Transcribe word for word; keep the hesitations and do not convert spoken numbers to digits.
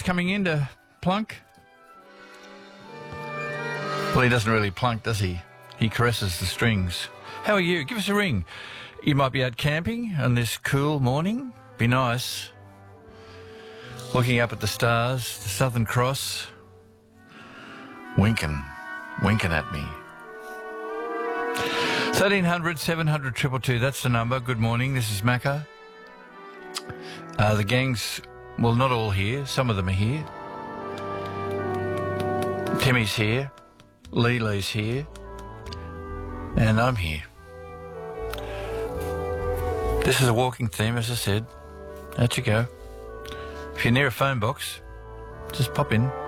Max coming in to plunk. Well, he doesn't really plunk, does he? He caresses the strings. How are you? Give us a ring. You might be out camping on this cool morning. Be nice. Looking up at the stars, the Southern Cross. Winking. Winking at me. thirteen hundred, seven hundred, two two two, that's the number. Good morning, this is Macca. Uh, the gang's, well, not all here. Some of them are here. Timmy's here. Lee's here. And I'm here. This is a walking theme, as I said. Out you go. If you're near a phone box, just pop in.